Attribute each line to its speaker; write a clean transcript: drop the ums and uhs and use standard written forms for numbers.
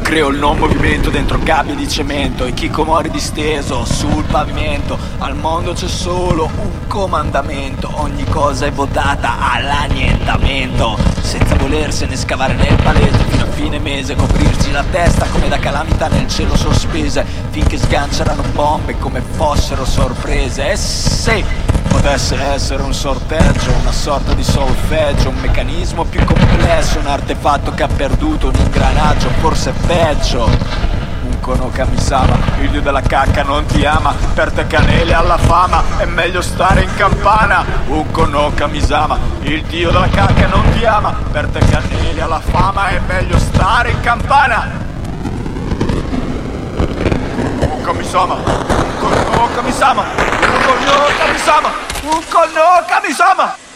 Speaker 1: creo il non movimento dentro gabbie di cemento e Kikomori disteso sul pavimento. Al mondo c'è solo un comandamento, ogni cosa è votata all'annientamento, senza volersene scavare nel palese fino a fine mese, coprirsi la testa come da calamità nel cielo sospese, finché sganceranno bombe come fossero sorprese. E se potesse essere un sorteggio, una sorta di solfeggio, un meccanismo più complesso, un artefatto che ha perduto un ingranaggio, forse peggio. Unko no Kami-sama, il dio della cacca non ti ama, per te canele alla fama, è meglio stare in campana. Unko no Kami-sama, il dio della cacca non ti ama, per te canele alla fama, è meglio stare in campana. Unko Kami-sama, Unko no Kami-sama, Unko no Kami-sama, Unko no Kami-sama.